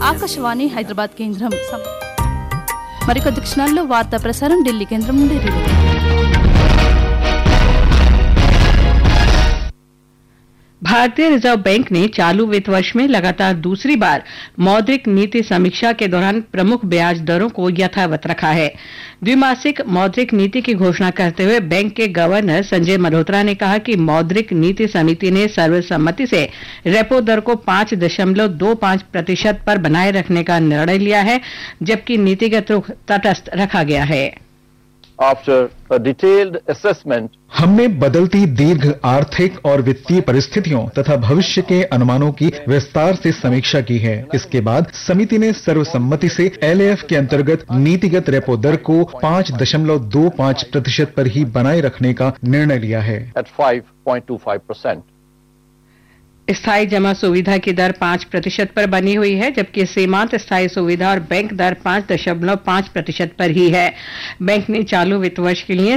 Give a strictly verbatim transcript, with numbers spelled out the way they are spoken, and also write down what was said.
ఆకాశవాణి హైదరాబాద్ కేంద్రం. మరికొద్ది క్షణాల్లో వార్తా ప్రసారం ఢిల్లీ కేంద్రం నుండి రిలే. भारतीय रिजर्व बैंक ने चालू वित्त वर्ष में लगातार दूसरी बार मौद्रिक नीति समीक्षा के दौरान प्रमुख ब्याज दरों को यथावत रखा है. द्विमासिक मौद्रिक नीति की घोषणा करते हुए बैंक के गवर्नर संजय मल्होत्रा ने कहा कि मौद्रिक नीति समिति ने सर्वसम्मति से रेपो दर को पांच दशमलव दो पांच प्रतिशत पर बनाए रखने का निर्णय लिया है, जबकि नीतिगत रुख तटस्थ रखा गया है. After a detailed assessment, हमने बदलती दीर्घ आर्थिक और वित्तीय परिस्थितियों तथा भविष्य के अनुमानों की विस्तार से समीक्षा की है. इसके बाद समिति ने सर्वसम्मति से एलएएफ के अंतर्गत नीतिगत रेपो दर को पांच दशमलव दो पांच प्रतिशत पर ही बनाए रखने का निर्णय लिया है. at five point two five percent. स्थायी जमा सुविधा की दर पांच प्रतिशत पर बनी हुई है, जबकि सीमांत स्थायी सुविधा और बैंक दर पांच दशमलव पांच प्रतिशत पर ही है. बैंक ने चालू वित्त वर्ष के लिए